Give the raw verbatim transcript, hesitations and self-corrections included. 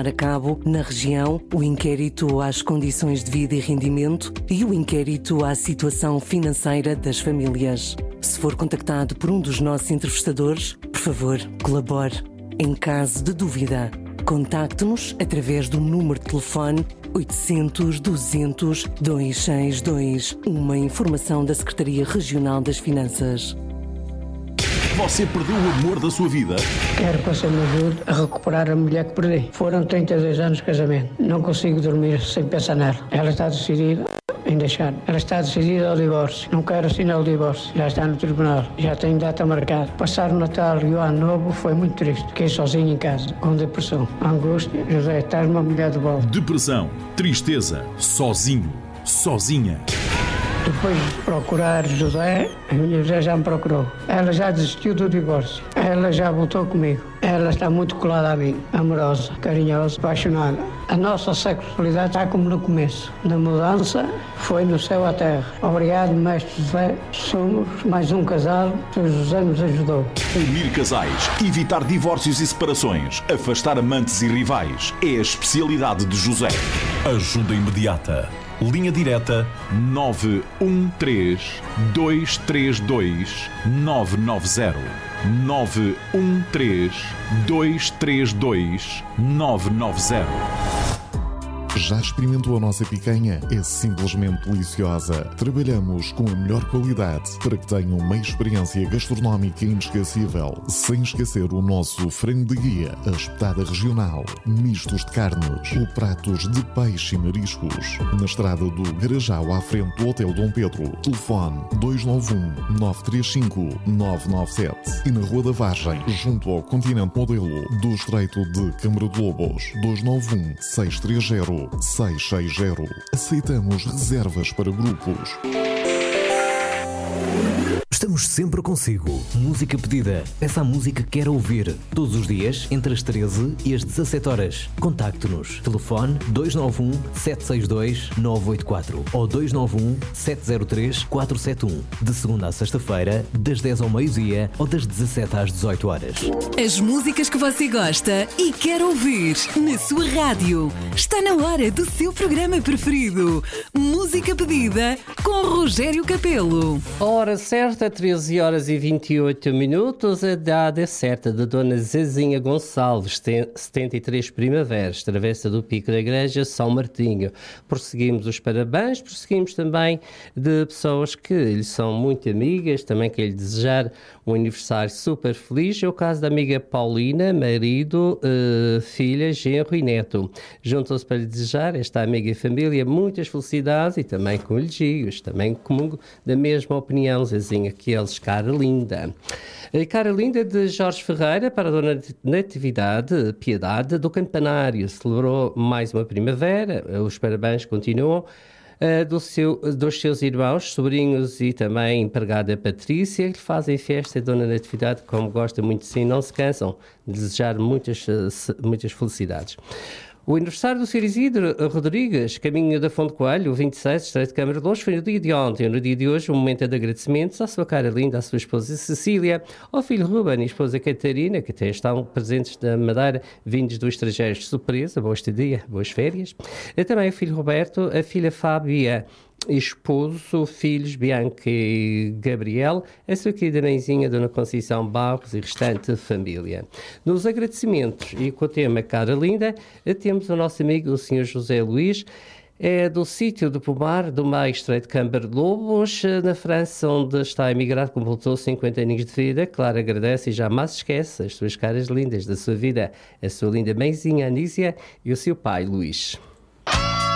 levar a cabo, na região, o inquérito às condições de vida e rendimento e o inquérito à situação financeira das famílias. Se for contactado por um dos nossos entrevistadores, por favor, colabore. Em caso de dúvida, contacte-nos através do número de telefone oitocentos, duzentos, duzentos e sessenta e dois, uma informação da Secretaria Regional das Finanças. Você perdeu o amor da sua vida? Quero que você me ajude a recuperar a mulher que perdi. Foram trinta e dois anos de casamento. Não consigo dormir sem pensar nela. Ela está decidida em deixar. Ela está decidida ao divórcio. Não quero assinar o divórcio. Já está no tribunal. Já tem data marcada. Passar o Natal e o Ano Novo foi muito triste. Fiquei sozinho em casa, com depressão, angústia. José, estar uma mulher de volta. Depressão, tristeza, sozinho, sozinha. Depois de procurar José, a minha José já me procurou. Ela já desistiu do divórcio. Ela já voltou comigo. Ela está muito colada a mim, amorosa, carinhosa, apaixonada. A nossa sexualidade está como no começo. Na mudança, foi no céu à terra. Obrigado, mestre José. Somos mais um casal que o José nos ajudou. Unir casais, evitar divórcios e separações, afastar amantes e rivais. É a especialidade de José. Ajuda imediata. Linha direta nove um três, dois três dois, nove nove zero. nove um três, dois três dois, nove nove zero. Já experimentou a nossa picanha? É simplesmente deliciosa. Trabalhamos com a melhor qualidade para que tenham uma experiência gastronómica inesquecível. Sem esquecer o nosso frango de guia, a espetada regional, mistos de carnes, ou pratos de peixe e mariscos. Na estrada do Garajal, à frente do Hotel Dom Pedro. Telefone dois nove um, nove três cinco, nove nove sete. E na Rua da Vargem, junto ao Continente Modelo, do Estreito de Câmara de Lobos. dois nove um, seis três zero, seis seis zero. Aceitamos reservas para grupos. Estamos sempre consigo. Música pedida. Peça a música que quer ouvir. Todos os dias, entre as treze e as dezassete horas. Contacte-nos. Telefone dois nove um, sete seis dois, nove oito quatro ou dois nove um, sete zero três, quatro sete um. De segunda a sexta-feira, das dez ao meio-dia ou das dezassete às dezoito horas. As músicas que você gosta e quer ouvir na sua rádio. Está na hora do seu programa preferido. Música pedida com Rogério Capelo. Hora certa, treze horas e vinte e oito minutos, a data certa da Dona Zezinha Gonçalves, setenta e três Primaveras, Travessa do Pico da Igreja, São Martinho. Prosseguimos os parabéns, prosseguimos também de pessoas que lhe são muito amigas, também que lhe desejar um aniversário super feliz. É o caso da amiga Paulina, marido, uh, filha, genro e neto. Juntam-se para lhe desejar, esta amiga e família, muitas felicidades e também com elogios, também comungo da mesma opinião, Zezinha, que eles, cara linda. Cara linda de Jorge Ferreira para a Dona Natividade Piedade do Campanário. Celebrou mais uma primavera, os parabéns continuam. Uh, do seu, dos seus irmãos, sobrinhos e também empregada Patrícia, que fazem festa e Dona Natividade, como gosta muito de si, não se cansam de desejar muitas, muitas felicidades. O aniversário do senhor Isidro Rodrigues, caminho da Fonte Coelho, vinte e seis, Estreito de Câmara de Lobos, foi no dia de ontem. No dia de hoje, um momento de agradecimentos à sua cara linda, à sua esposa Cecília, ao filho Ruben e à esposa Catarina, que até estão presentes da Madeira, vindos do estrangeiro de surpresa. Boa estadia, boas férias. E também o filho Roberto, a filha Fábia, esposo, filhos Bianca e Gabriel, a sua querida mãezinha Dona Conceição Barros e restante família. Nos agradecimentos e com o tema Cara Linda, temos o nosso amigo o senhor José Luís, é do sítio do Pomar, do meio Estreito de Câmara de Lobos, na França, onde está emigrado, completou cinquenta anos de vida. Claro, agradece e jamais esquece as suas caras lindas da sua vida, a sua linda mãezinha Anísia e o seu pai Luís.